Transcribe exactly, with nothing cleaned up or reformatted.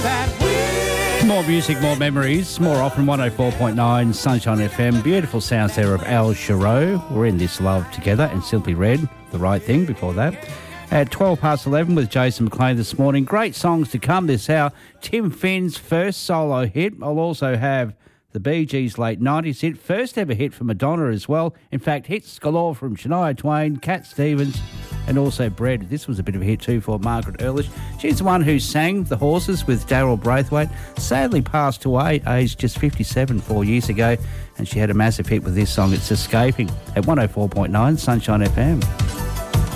More music, more memories, more often one oh four point nine Sunshine F M. Beautiful sounds there of Al Jarreau. We're in this love together, and Simply Red, The Right Thing before that. At twelve past eleven with Jason McLean this morning. Great songs to come this hour. Tim Finn's first solo hit. I'll also have the Bee Gees' late nineties hit. First ever hit from Madonna as well. In fact, hits galore from Shania Twain, Cat Stevens, and also Bread. This was a bit of a hit too for Margaret Earlish. She's the one who sang The Horses with Daryl Braithwaite. Sadly passed away, aged just fifty-seven, four years ago. And she had a massive hit with this song, It's Escaping, at one oh four point nine Sunshine F M.